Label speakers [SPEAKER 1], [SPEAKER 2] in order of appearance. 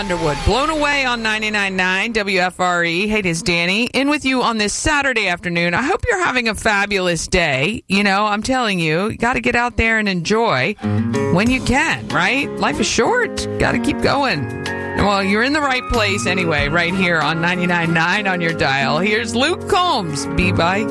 [SPEAKER 1] Underwood. Blown away on 99.9 WFRE. Hey, it is Danny. In with you on this Saturday afternoon. I hope you're having a fabulous day. You know, I'm telling you got to get out there and enjoy when you can, right? Life is short. Got to keep going. Well, you're in the right place anyway, right here on 99.9 on your dial. Here's Luke Combs. Be Bye.